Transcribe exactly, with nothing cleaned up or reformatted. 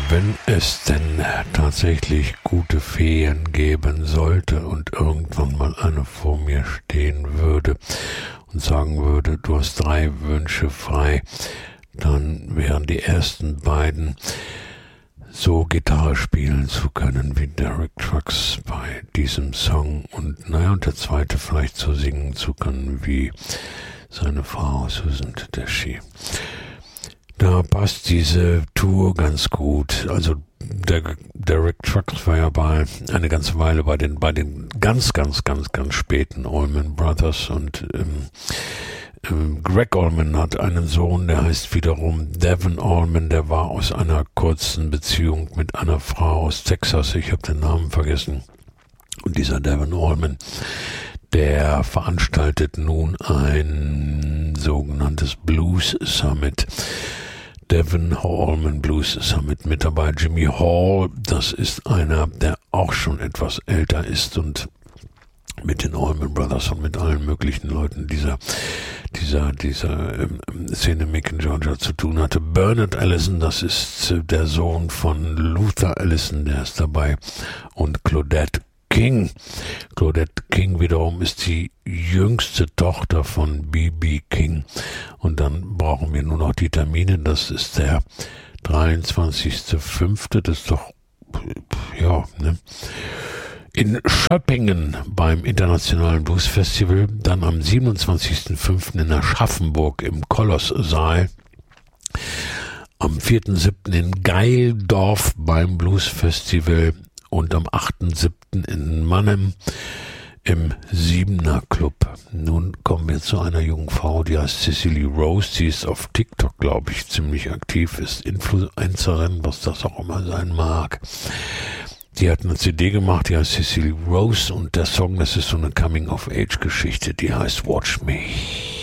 Wenn es denn tatsächlich gute Feen geben sollte und irgendwann mal eine vor mir stehen würde und sagen würde, du hast drei Wünsche frei, dann wären die ersten beiden, so Gitarre spielen zu können wie Derek Trucks bei diesem Song und naja, und der zweite vielleicht so singen zu können wie seine Frau Susan Tedeschi. Da passt diese Tour ganz gut. Also der Derek Trucks war ja bei eine ganze Weile bei den bei den ganz ganz ganz ganz späten Allman Brothers und ähm, ähm, Greg Allman hat einen Sohn, der heißt wiederum Devon Allman. Der war aus einer kurzen Beziehung mit einer Frau aus Texas. Ich habe den Namen vergessen. Und dieser Devon Allman, der veranstaltet nun ein sogenanntes Blues Summit. Devon Allman Blues Summit mit dabei. Jimmy Hall, das ist einer, der auch schon etwas älter ist und mit den Allman Brothers und mit allen möglichen Leuten dieser dieser dieser ähm, Szene Macon, Georgia zu tun hatte. Bernard Allison, das ist äh, der Sohn von Luther Allison, der ist dabei, und Claudette King. Claudette King wiederum ist die jüngste Tochter von B B King. Und dann brauchen wir nur noch die Termine. Das ist der dreiundzwanzigster fünfte Das ist doch, ja, ne? In Schöppingen beim Internationalen Blues Festival. Dann am siebenundzwanzigster fünften in Aschaffenburg im Kolosssaal. Am vierten siebten in Geildorf beim Blues Festival. Und am achten siebten in Mannheim im Siebener Club. Nun kommen wir zu einer jungen Frau, die heißt Cicely Rose. Sie ist auf TikTok, glaube ich, ziemlich aktiv, ist Influencerin, was das auch immer sein mag. Die hat eine C D gemacht, die heißt Cicely Rose, und der Song, das ist so eine Coming-of-Age-Geschichte, die heißt Watch Me.